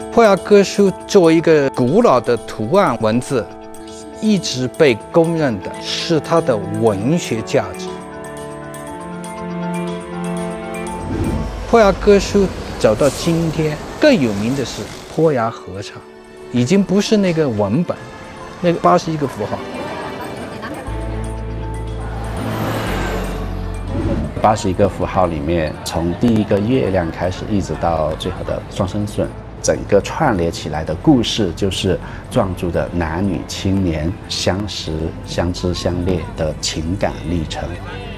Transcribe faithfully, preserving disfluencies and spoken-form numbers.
坡崖歌书作为一个古老的图案文字，一直被公认的是它的文学价值。坡崖歌书走到今天，更有名的是坡崖合唱，已经不是那个文本，那个八十一个符号。 八十一个符号里面，从第一个月亮开始，一直到最后的双生顺，整个串联起来的故事，就是壮族的男女青年相识、相知、相恋的情感历程。